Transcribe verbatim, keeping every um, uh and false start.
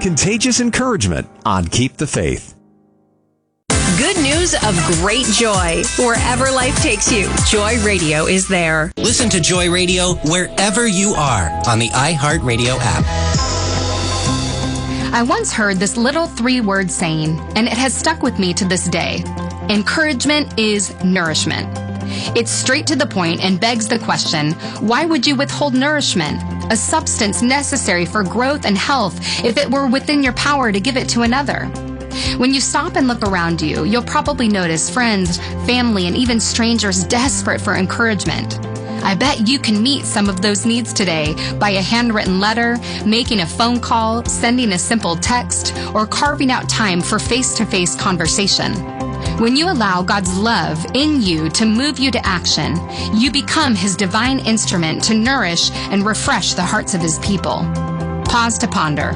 contagious encouragement on Keep the Faith. Good news of great joy. Wherever life takes you, Joy Radio is there. Listen to Joy Radio wherever you are on the iHeartRadio app. I once heard this little three-word saying, and it has stuck with me to this day. Encouragement is nourishment. It's straight to the point and begs the question, why would you withhold nourishment, a substance necessary for growth and health, if it were within your power to give it to another? When you stop and look around you, you'll probably notice friends, family, and even strangers desperate for encouragement. I bet you can meet some of those needs today by a handwritten letter, making a phone call, sending a simple text, or carving out time for face-to-face conversation. When you allow God's love in you to move you to action, you become His divine instrument to nourish and refresh the hearts of His people. Pause to ponder.